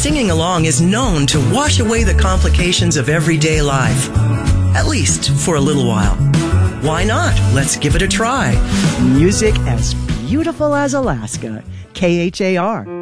singing along is known to wash away the complications of everyday life. At least for a little while. Why not? Let's give it a try. Music as beautiful as Alaska. KHAR.